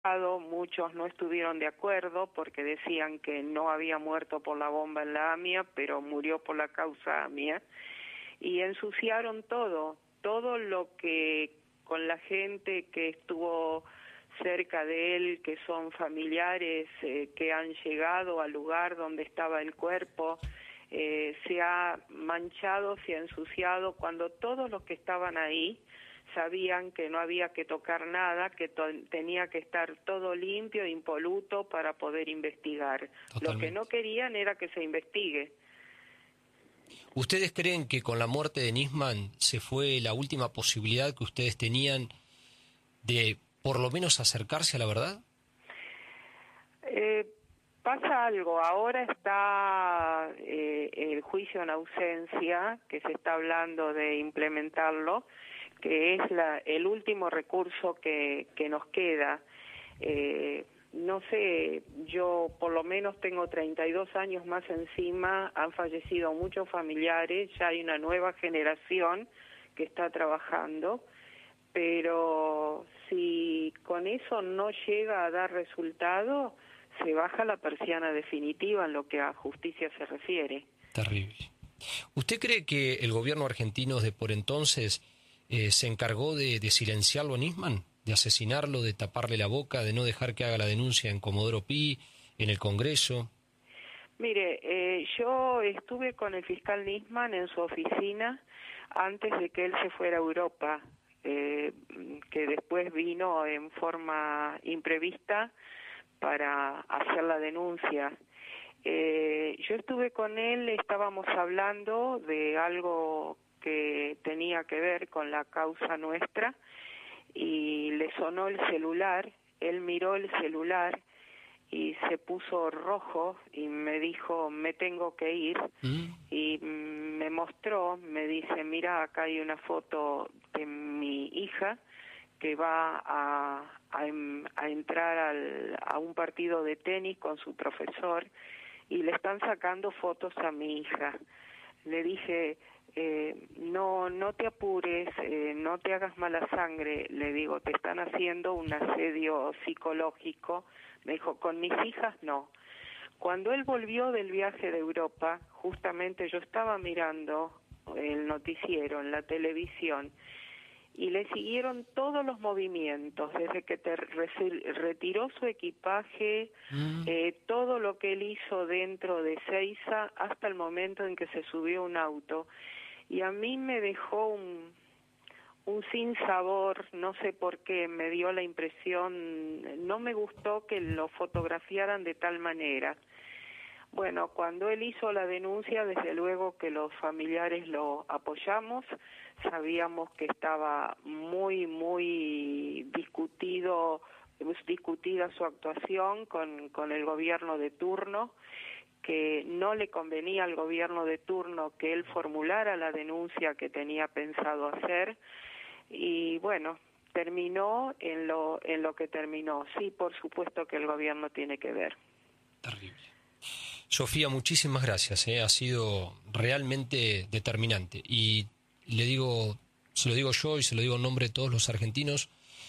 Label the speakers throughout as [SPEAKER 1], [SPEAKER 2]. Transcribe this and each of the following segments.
[SPEAKER 1] muchos no estuvieron de acuerdo porque decían que no había muerto por la bomba en la AMIA, pero murió por la causa AMIA, y ensuciaron todo lo que con la gente que estuvo cerca de él, que son familiares que han llegado al lugar donde estaba el cuerpo, se ha manchado, se ha ensuciado, cuando todos los que estaban ahí sabían que no había que tocar nada, que tenía que estar todo limpio, impoluto para poder investigar.
[SPEAKER 2] Totalmente.
[SPEAKER 1] Lo que no querían era que se investigue.
[SPEAKER 2] ¿Ustedes creen que con la muerte de Nisman se fue la última posibilidad que ustedes tenían de por lo menos acercarse a la verdad?
[SPEAKER 1] Pasa algo, ahora está el juicio en ausencia, que se está hablando de implementarlo, que es el último recurso que nos queda. No sé, yo por lo menos tengo 32 años más encima, han fallecido muchos familiares, ya hay una nueva generación que está trabajando, pero si con eso no llega a dar resultado, se baja la persiana definitiva en lo que a justicia se refiere.
[SPEAKER 2] Terrible. ¿Usted cree que el gobierno argentino de por entonces se encargó de silenciarlo a Nisman, de asesinarlo, de taparle la boca, de no dejar que haga la denuncia en Comodoro Pi, en el Congreso?
[SPEAKER 1] Mire, yo estuve con el fiscal Nisman en su oficina antes de que él se fuera a Europa, que después vino en forma imprevista para hacer la denuncia. Yo estuve con él, estábamos hablando de algo que tenía que ver con la causa nuestra y le sonó el celular, él miró el celular y se puso rojo y me dijo, me tengo que ir, y me mostró, me dice, mira, acá hay una foto de mi hija que va a entrar a un partido de tenis con su profesor y le están sacando fotos a mi hija. Le dije, no te apures, no te hagas mala sangre, le digo, te están haciendo un asedio psicológico. Me dijo, con mis hijas no. Cuando él volvió del viaje de Europa, justamente yo estaba mirando el noticiero en la televisión, y le siguieron todos los movimientos, desde que retiró su equipaje, todo lo que él hizo dentro de Seiza, hasta el momento en que se subió a un auto. Y a mí me dejó un sinsabor, no sé por qué, me dio la impresión, no me gustó que lo fotografiaran de tal manera. Bueno, cuando él hizo la denuncia, desde luego que los familiares lo apoyamos, sabíamos que estaba muy discutida su actuación con el gobierno de turno, que no le convenía al gobierno de turno que él formulara la denuncia que tenía pensado hacer, y bueno, terminó en lo que terminó. Sí, por supuesto que el gobierno tiene que ver.
[SPEAKER 2] Terrible. Sofía, muchísimas gracias, ha sido realmente determinante. Y le digo, se lo digo yo y se lo digo en nombre de todos los argentinos,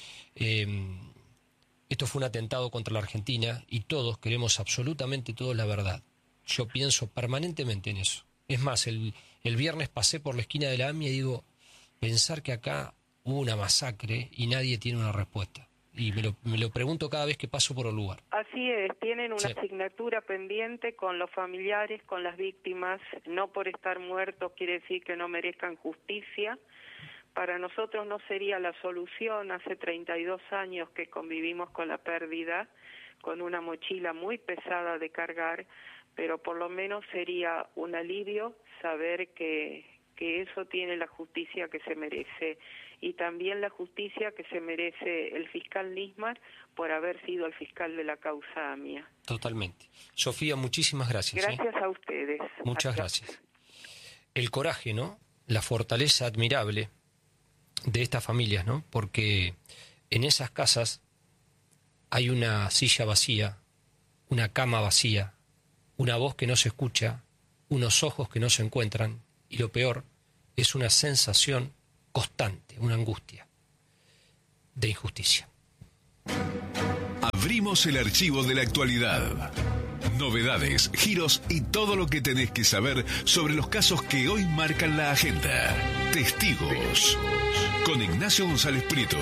[SPEAKER 2] esto fue un atentado contra la Argentina y todos queremos absolutamente todos la verdad. Yo pienso permanentemente en eso. Es más, el viernes pasé por la esquina de la AMIA y digo, pensar que acá hubo una masacre y nadie tiene una respuesta. Y me lo pregunto cada vez que paso por el lugar.
[SPEAKER 1] Así es, tienen una asignatura pendiente con los familiares, con las víctimas. No por estar muertos quiere decir que no merezcan justicia. Para nosotros no sería la solución. Hace 32 años que convivimos con la pérdida, con una mochila muy pesada de cargar, pero por lo menos sería un alivio saber que eso tiene la justicia que se merece, y también la justicia que se merece el fiscal Nisman por haber sido el fiscal de la causa AMIA.
[SPEAKER 2] Totalmente. Sofía, muchísimas gracias.
[SPEAKER 1] Gracias a ustedes.
[SPEAKER 2] Muchas gracias. El coraje, ¿no? La fortaleza admirable de estas familias, ¿no? Porque en esas casas hay una silla vacía, una cama vacía, una voz que no se escucha, unos ojos que no se encuentran, y lo peor es una sensación constante, una angustia de injusticia.
[SPEAKER 3] abrimos el archivo de la actualidad. Novedades, giros y todo lo que tenés que saber sobre los casos que hoy marcan la agenda. Testigos, con Ignacio González Prieto.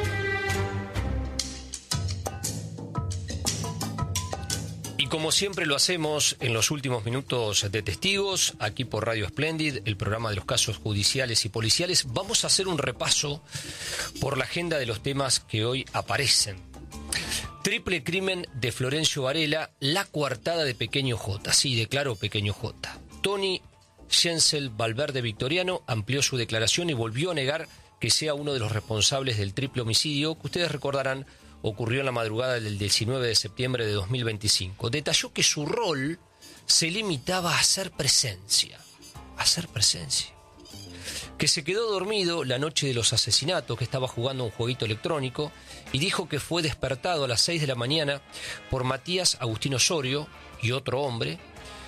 [SPEAKER 2] Y como siempre lo hacemos en los últimos minutos de Testigos, aquí por Radio Splendid, el programa de los casos judiciales y policiales, vamos a hacer un repaso por la agenda de los temas que hoy aparecen. Triple crimen de Florencio Varela, la coartada de Pequeño J. Sí, declaró Pequeño J. Tony Schensel Valverde Victoriano amplió su declaración y volvió a negar que sea uno de los responsables del triple homicidio que ustedes recordarán ocurrió en la madrugada del 19 de septiembre de 2025. Detalló que su rol se limitaba a hacer presencia. Que se quedó dormido la noche de los asesinatos, que estaba jugando un jueguito electrónico, y dijo que fue despertado a las 6 de la mañana por Matías Agustín Osorio y otro hombre,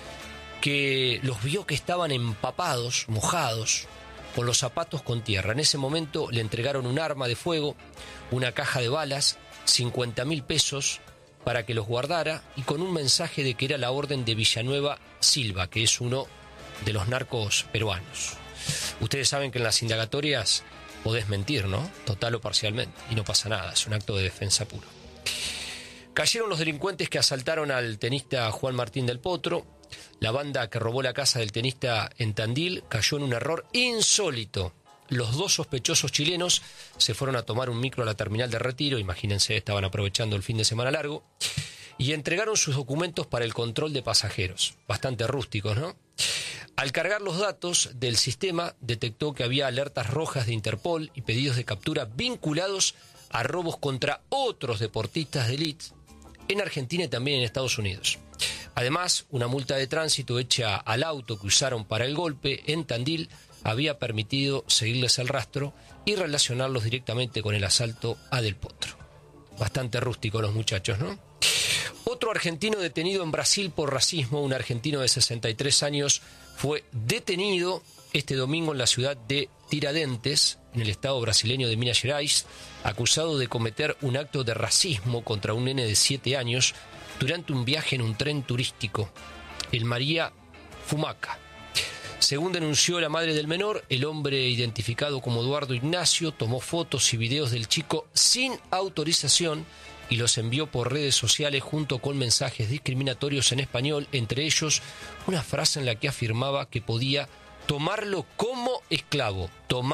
[SPEAKER 2] que los vio que estaban empapados, mojados, con los zapatos con tierra. En ese momento le entregaron un arma de fuego, una caja de balas, 50.000 pesos para que los guardara y con un mensaje de que era la orden de Villanueva Silva, que es uno de los narcos peruanos. Ustedes saben que en las indagatorias podés mentir, ¿no? Total o parcialmente, y no pasa nada, es un acto de defensa puro. Cayeron los delincuentes que asaltaron al tenista Juan Martín del Potro. La banda que robó la casa del tenista en Tandil cayó en un error insólito. Los dos sospechosos chilenos se fueron a tomar un micro a la terminal de Retiro, imagínense, estaban aprovechando el fin de semana largo, y entregaron sus documentos para el control de pasajeros. Bastante rústicos, ¿no? Al cargar los datos del sistema, detectó que había alertas rojas de Interpol y pedidos de captura vinculados a robos contra otros deportistas de élite en Argentina y también en Estados Unidos. Además, una multa de tránsito hecha al auto que usaron para el golpe en Tandil había permitido seguirles el rastro y relacionarlos directamente con el asalto a Del Potro. Bastante rústicos los muchachos, ¿no? Otro argentino detenido en Brasil por racismo, un argentino de 63 años, fue detenido este domingo en la ciudad de Tiradentes, en el estado brasileño de Minas Gerais, acusado de cometer un acto de racismo contra un nene de 7 años durante un viaje en un tren turístico, el María Fumaca. Según denunció la madre del menor, el hombre identificado como Eduardo Ignacio tomó fotos y videos del chico sin autorización y los envió por redes sociales junto con mensajes discriminatorios en español, entre ellos una frase en la que afirmaba que podía tomarlo como esclavo.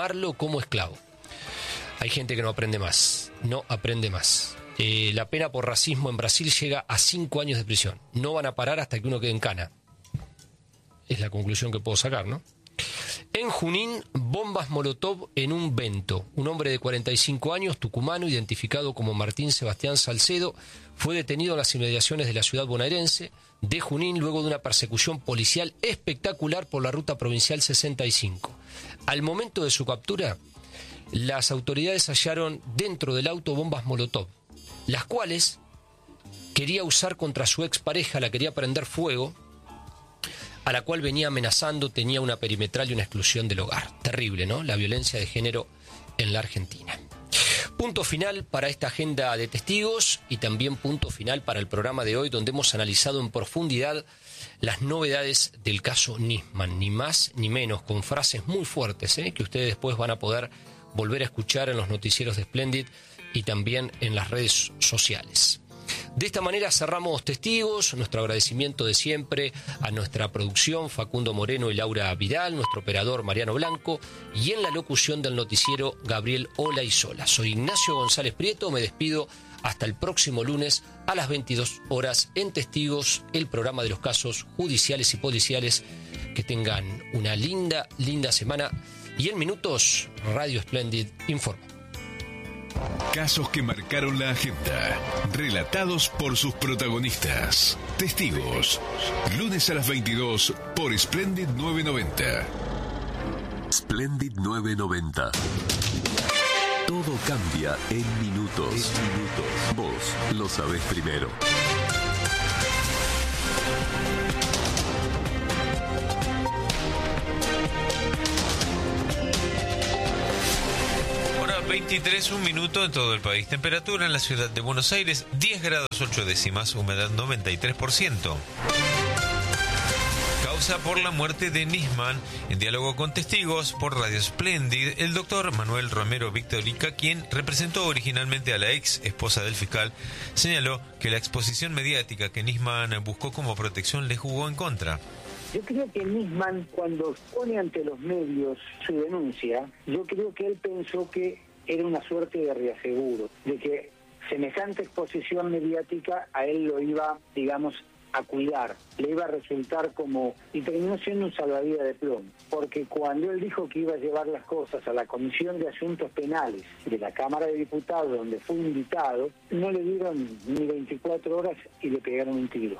[SPEAKER 2] Hay gente que no aprende más. La pena por racismo en Brasil llega a 5 años de prisión. No van a parar hasta que uno quede en cana. Es la conclusión que puedo sacar, ¿no? En Junín, bombas molotov en un vento. Un hombre de 45 años, tucumano, identificado como Martín Sebastián Salcedo, fue detenido en las inmediaciones de la ciudad bonaerense de Junín luego de una persecución policial espectacular por la ruta provincial 65. Al momento de su captura, las autoridades hallaron dentro del auto bombas molotov, las cuales quería usar contra su expareja, la quería prender fuego, a la cual venía amenazando, tenía una perimetral y una exclusión del hogar. Terrible, ¿no? La violencia de género en la Argentina. Punto final para esta agenda de testigos y también punto final para el programa de hoy, donde hemos analizado en profundidad las novedades del caso Nisman, ni más ni menos, con frases muy fuertes, que ustedes después van a poder volver a escuchar en los noticieros de Splendid y también en las redes sociales. De esta manera cerramos Testigos, nuestro agradecimiento de siempre a nuestra producción Facundo Moreno y Laura Vidal, nuestro operador Mariano Blanco y en la locución del noticiero Gabriel Olaizola. Soy Ignacio González Prieto, me despido hasta el próximo lunes a las 22 horas en Testigos, el programa de los casos judiciales y policiales. Que tengan una linda semana y en minutos Radio Splendid informa.
[SPEAKER 3] Casos que marcaron la agenda, relatados por sus protagonistas. Testigos, lunes a las 22 por Splendid 990.
[SPEAKER 4] Splendid 990. Todo cambia en minutos. Vos lo sabés primero.
[SPEAKER 5] 23, 1 minuto en todo el país. Temperatura en la ciudad de Buenos Aires, 10 grados 8 décimas, humedad 93%. Causa por la muerte de Nisman. En diálogo con testigos por Radio Splendid, el doctor Manuel Romero Victorica, quien representó originalmente a la ex esposa del fiscal, señaló que la exposición mediática que Nisman buscó como protección le jugó en contra.
[SPEAKER 6] Yo creo que Nisman, cuando pone ante los medios su denuncia, yo creo que él pensó que era una suerte de reaseguro, de que semejante exposición mediática a él lo iba, digamos, a cuidar, le iba a resultar como, y terminó siendo un salvavidas de plomo, porque cuando él dijo que iba a llevar las cosas a la Comisión de Asuntos Penales de la Cámara de Diputados, donde fue invitado, no le dieron ni 24 horas y le pegaron un tiro.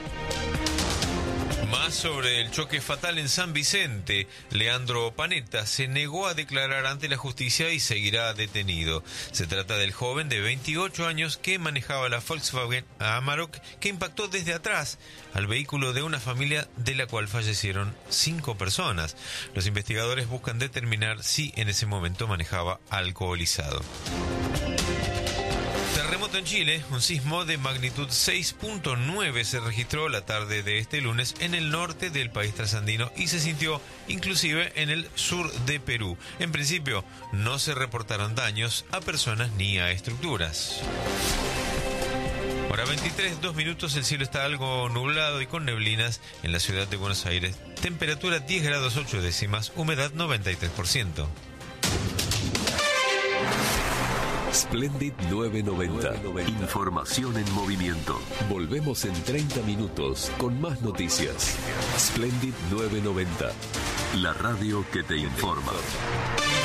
[SPEAKER 5] Más sobre el choque fatal en San Vicente. Leandro Panetta se negó a declarar ante la justicia y seguirá detenido. Se trata del joven de 28 años que manejaba la Volkswagen Amarok, que impactó desde atrás al vehículo de una familia de la cual fallecieron 5 personas. Los investigadores buscan determinar si en ese momento manejaba alcoholizado. Terremoto en Chile, un sismo de magnitud 6.9 se registró la tarde de este lunes en el norte del país trasandino y se sintió inclusive en el sur de Perú. En principio, no se reportaron daños a personas ni a estructuras. Hora 23, 2 minutos, el cielo está algo nublado y con neblinas en la ciudad de Buenos Aires. Temperatura 10 grados 8 décimas, humedad 93%.
[SPEAKER 4] Splendid 990. Información en movimiento. Volvemos en 30 minutos con más noticias. Splendid 990. La radio que te informa.